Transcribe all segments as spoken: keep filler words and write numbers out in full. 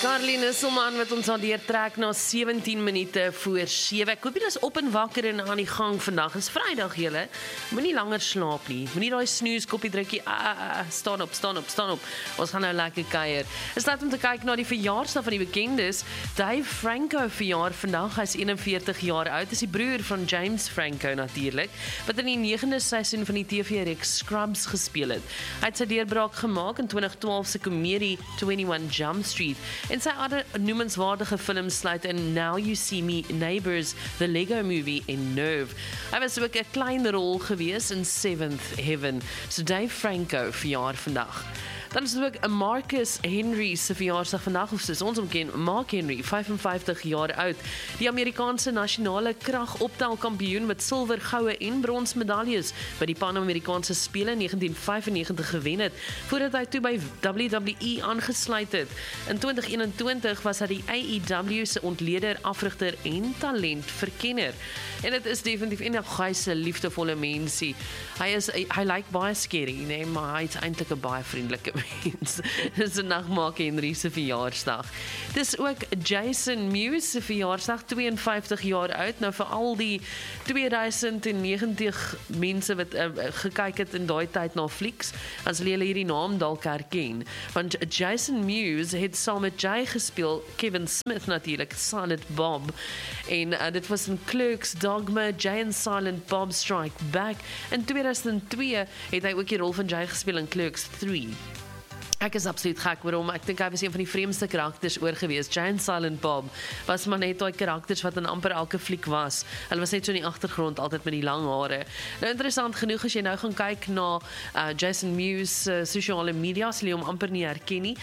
Caroline Nisselman wat ons aan die trek na sewentien minute voor sewe. Ek hoop julle is op en wakker en aan die gang vandag. Is Vrydag julle. Moenie langer slaap nie. Moenie daai snoeskoppie drukkie. Ah, ah, ah, staan op, staan op, staan op. Ons gaan nou lekker kuier. Is dit om te kyk na die verjaarsdag van die bekendes. Dave Franco verjaar vandag. Hy's eenenveertig jaar oud. Is die broer van James Franco natuurlik, wat in die negende seisoen van die T V-reeks Scrubs gespeel het. Hy het sy deurbraak gemaak in twintig twaalf se komedie twenty-one Jump Street. En sy ander noemenswaardige films sluit in Now You See Me, Neighbours, The Lego Movie en Nerve. Hy was ook 'n klein rol gewees in Seventh Heaven. So Dave Franco verjaar vandag. Dan is er ook een Marcus Henry se verjaarsdag vandag, of soos ons hom ken, Mark Henry, vyfenvyftig jaar oud. Die Amerikaanse nasionale kragoptelkampioen met silwer, goue en brons medaljes by die Pan-Amerikaanse Spele in negentien vyfennegentig gewen het, voordat hy toe by W W E aangesluit het. In twintig eenentwintig was hy die A E W se ontleder, afrigter en talentverkenner. En dit is definitief en 'n geyse liefdevolle mensie. Hy is hy lyk baie scary, nee, maar hy is eintlik 'n baie vriendelike mens. Dis 'n nagmaak Henry se verjaarsdag. Dis ook Jason Mewes se verjaarsdag, tweeënvyftig jaar oud. Nou vir al die tweeduisend negentig mense wat uh, gekyk het in daai tyd na flieks, as hulle hierdie naam dalk herken. Want Jason Mewes het saam met Jay gespeel, Kevin Smith natuurlik, Silent Bob. En uh, dit was in Clerks, Dogma, Jay and Silent Bob Strike Back. In tweeduisend twee het hy ook die rol van Jay gespeel in Clerks three. Ek is absoluut gek waarom, ek dink hy was een van die vreemdste karakters oor gewees. Jay and Silent Bob was maar net daai karakters wat in amper elke fliek was. Hulle was net so in die agtergrond, altyd met die lang hare. Nou interessant genoeg, as jy nou gaan kyk na uh, Jason Mewes uh, sosiale media, sal jy hom amper nie herken nie.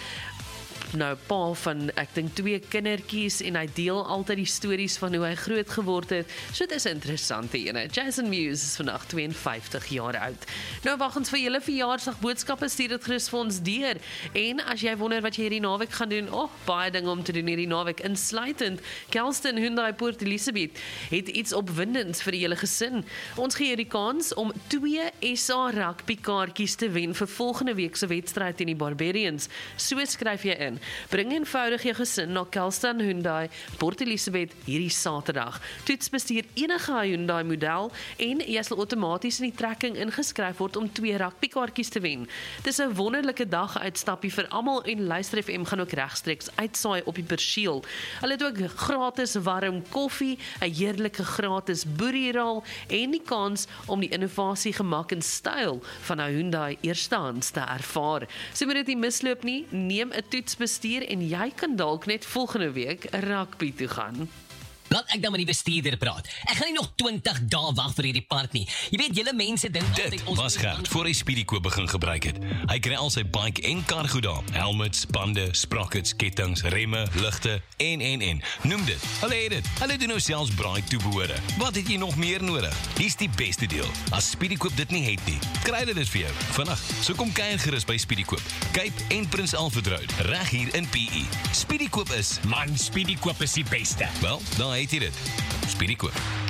Nou, pa van, ek dink, twee kindertjies en hy deel altyd die stories van hoe hy groot geword het. So dit is 'n interessante ene. Jason Mewes is vandag tweeënvyftig jaar oud. Nou, wag ons vir julle verjaarsdag boodskappe, stuur dit gerus vir ons deur. En as jy wonder wat jy hierdie naweek gaan doen, oh, baie dinge om te doen hierdie naweek, insluitend Kelston Hyundai Port Elizabeth het iets opwindends vir die hele gesin. Ons gee die kans om twee S A rugby kaartjies te wen vir volgende week se wedstryd teen die Barbarians. So skryf jy in. Bring eenvoudig jou gesin na Kelston Hyundai Port Elizabeth hierdie Saterdag. Toets bestuur enige Hyundai model en jy sal outomaties in die trekking ingeskryf word om twee rugbykaartjies te wen. Dis 'n wonderlike dag uitstappie vir almal en Luister F M gaan ook regstreeks uitsaai op die perseel. Hulle het ook gratis warm koffie, 'n heerlike gratis boerierol en die kans om die innovasie, gemak en styl van 'n Hyundai eerstehands te ervaar. So moet dit nie misloop nie, neem 'n toets bestuur en jy kan dalk net volgende week rugby toe gaan. Laat ek dan met die bestuurder praat. Ek gaan nie nog twintig dae wag vir hierdie part nie. Jy weet, julle mense dink altyd Dit ons was Gert voor hy Speedykoop begin gebruik het. Hy kry al sy bike en kar goed daar. Helmets, bande, sprockets, kettinge, remme, ligte en en en. Noem dit. Hulle het dit. Hulle doen nou selfs braai toebehore. Wat het jy nog meer nodig? Hier's die beste deel. As Speedykoop dit nie het nie, kry hulle dit vir jou vandag. So kom kuier gerus by Speedykoop. Cape en Prins Alfred Road, reg hier in P E. Speedykoop is Man, Speedykoop is die beste. wel, daar het jy dit. Speedykoop.